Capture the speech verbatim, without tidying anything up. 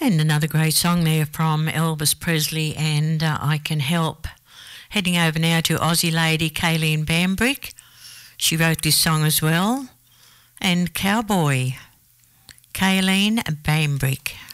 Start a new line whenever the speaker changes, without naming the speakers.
And another great song there from Elvis Presley and uh, I Can Help. Heading over now to Aussie lady Kayleen Bambrick. She wrote this song as well. And Cowboy, Kayleen Bambrick.